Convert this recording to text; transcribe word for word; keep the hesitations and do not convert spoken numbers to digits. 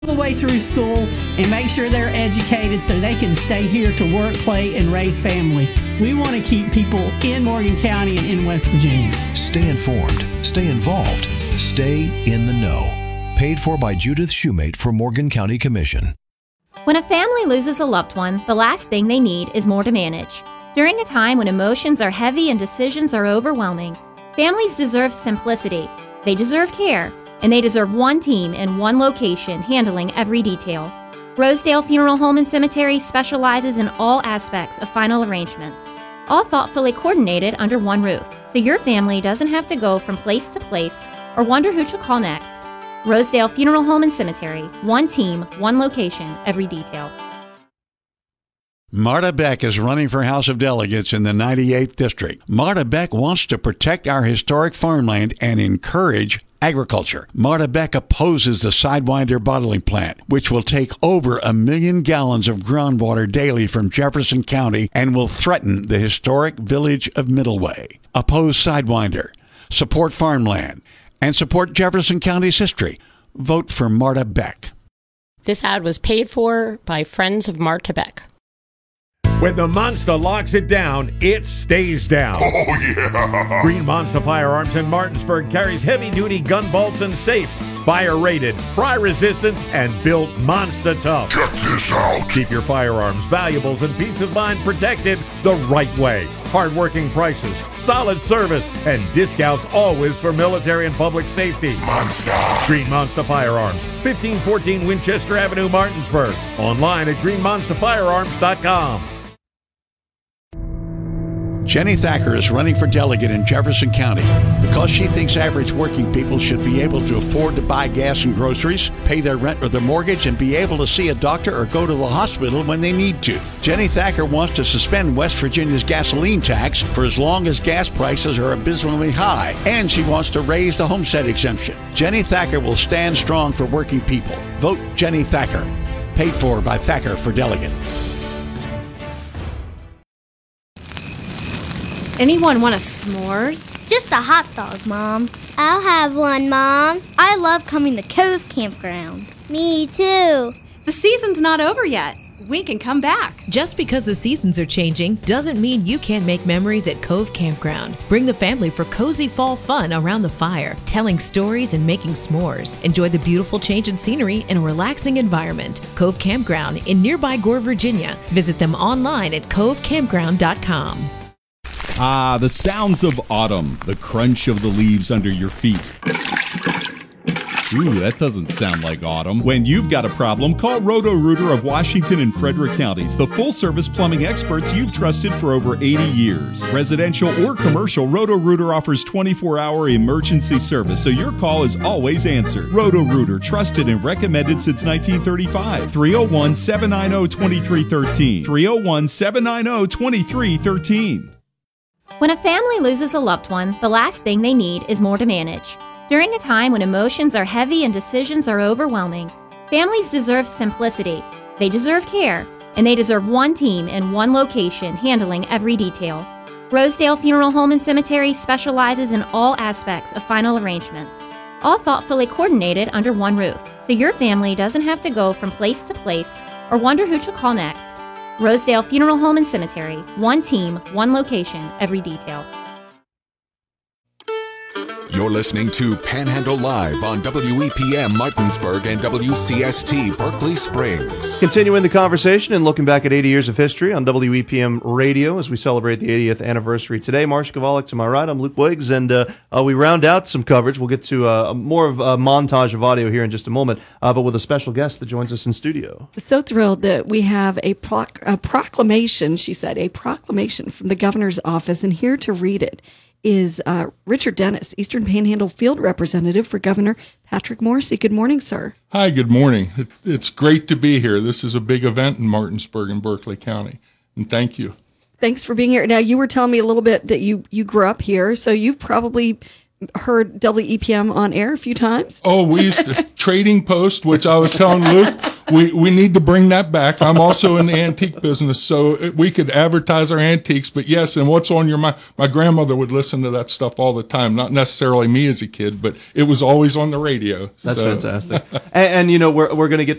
the way through school and make sure they're educated so they can stay here to work, play, and raise family. We want to keep people in Morgan County and in West Virginia. Stay informed, stay involved, stay in the know. Paid for by Judith Shoemate for Morgan County Commission. When a family loses a loved one, the last thing they need is more to manage. During a time when emotions are heavy and decisions are overwhelming, families deserve simplicity. They deserve care. And they deserve one team in one location handling every detail. Rosedale Funeral Home and Cemetery specializes in all aspects of final arrangements, all thoughtfully coordinated under one roof, so your family doesn't have to go from place to place or wonder who to call next. Rosedale Funeral Home and Cemetery, one team, one location, every detail. Marta Beck is running for House of Delegates in the ninety-eighth District. Marta Beck wants to protect our historic farmland and encourage agriculture. Marta Beck opposes the Sidewinder bottling plant, which will take over a million gallons of groundwater daily from Jefferson County and will threaten the historic village of Middleway. Oppose Sidewinder, support farmland, and support Jefferson County's history. Vote for Marta Beck. This ad was paid for by Friends of Marta Beck. When the Monster locks it down, it stays down. Oh, yeah! Green Monster Firearms in Martinsburg carries heavy-duty gun bolts and safe, fire-rated, pry-resistant, and built monster tough. Check this out. Keep your firearms, valuables, and peace of mind protected the right way. Hard-working prices, solid service, and discounts always for military and public safety. Monster. Green Monster Firearms, fifteen fourteen Winchester Avenue, Martinsburg. Online at green monster firearms dot com. Jenny Thacker is running for delegate in Jefferson County because she thinks average working people should be able to afford to buy gas and groceries, pay their rent or their mortgage, and be able to see a doctor or go to the hospital when they need to. Jenny Thacker wants to suspend West Virginia's gasoline tax for as long as gas prices are abysmally high, and she wants to raise the homestead exemption. Jenny Thacker will stand strong for working people. Vote Jenny Thacker. Paid for by Thacker for delegate. Anyone want a s'mores? Just a hot dog, Mom. I'll have one, Mom. I love coming to Cove Campground. Me too. The season's not over yet. We can come back. Just because the seasons are changing doesn't mean you can't make memories at Cove Campground. Bring the family for cozy fall fun around the fire, telling stories and making s'mores. Enjoy the beautiful change in scenery in a relaxing environment. Cove Campground in nearby Gore, Virginia. Visit them online at cove campground dot com. Ah, the sounds of autumn, the crunch of the leaves under your feet. Ooh, that doesn't sound like autumn. When you've got a problem, call Roto-Rooter of Washington and Frederick counties, the full-service plumbing experts you've trusted for over eighty years. Residential or commercial, Roto-Rooter offers twenty-four hour emergency service, so your call is always answered. Roto-Rooter, trusted and recommended since nineteen thirty-five. three oh one, seven nine oh, two three one three. three oh one, seven nine oh, two three one three. When a family loses a loved one, the last thing they need is more to manage. During a time when emotions are heavy and decisions are overwhelming, families deserve simplicity. They deserve care, and they deserve one team in one location handling every detail. Rosedale Funeral Home and Cemetery specializes in all aspects of final arrangements, all thoughtfully coordinated under one roof, so your family doesn't have to go from place to place or wonder who to call next. Rosedale Funeral Home and Cemetery, one team, one location, every detail. You're listening to Panhandle Live on W E P M Martinsburg and W C S T Berkeley Springs. Continuing the conversation and looking back at eighty years of history on W E P M Radio as we celebrate the eightieth anniversary today. Marcia Kavalik to my right, I'm Luke Wiggs, and uh, uh, we round out some coverage. We'll get to uh, more of a montage of audio here in just a moment, uh, but with a special guest that joins us in studio. So thrilled that we have a, proc- a proclamation, she said, a proclamation from the governor's office, and here to read it is uh, Richard Dennis, Eastern Panhandle Field Representative for Governor Patrick Morrisey. Good morning, sir. Hi, good morning. It, it's great to be here. This is a big event in Martinsburg and Berkeley County, and thank you. Thanks for being here. Now, you were telling me a little bit that you, you grew up here, so you've probably heard W E P M on air a few times. Oh, we used to, Trading Post, which I was telling Luke, we we need to bring that back. I'm also in the antique business, so it, we could advertise our antiques. But yes, and what's on your mind? My grandmother would listen to that stuff all the time. Not necessarily me as a kid, but it was always on the radio. That's so. fantastic. and, and you know, we're we're going to get